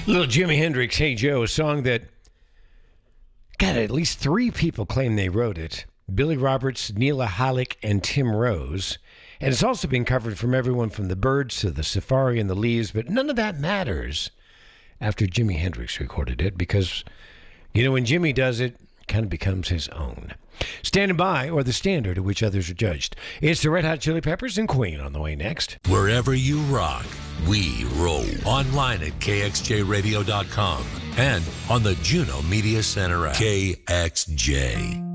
Little Jimi Hendrix, Hey Joe, a song that, God, at least three people claim they wrote it. Billy Roberts, Neela Halleck, and Tim Rose. And it's also been covered from everyone from the Byrds to the Safari and the Leaves, but none of that matters after Jimi Hendrix recorded it because, you know, when Jimmy does it, it kind of becomes his own. Standing by, or the standard at which others are judged. It's the Red Hot Chili Peppers and Queen on the way next. Wherever you rock, we roll. Online at kxjradio.com and on the Juno Media Center app. KXJ.